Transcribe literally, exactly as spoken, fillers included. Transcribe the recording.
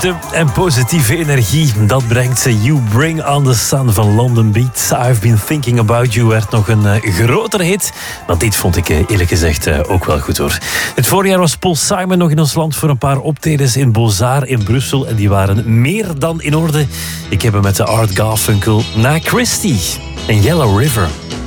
Liefde en positieve energie, dat brengt ze. You Bring on the Sun van London Beat. I've Been Thinking About You werd nog een uh, grotere hit. Want dit vond ik uh, eerlijk gezegd uh, ook wel goed hoor. Het voorjaar was Paul Simon nog in ons land voor een paar optredens in Beaux-Arts in Brussel. En die waren meer dan in orde. Ik heb hem met de Art Garfunkel na Christie en Yellow River.